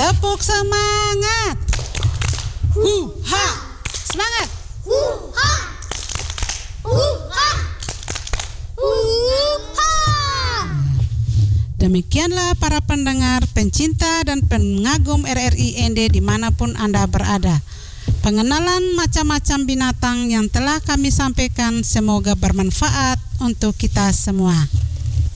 Tepuk semangat. Hu-ha. Semangat. Hu-ha. Hu-ha. Hu-ha. Demikianlah para pendengar, pencinta dan pengagum RRI ND dimanapun Anda berada. Pengenalan macam-macam binatang yang telah kami sampaikan semoga bermanfaat untuk kita semua.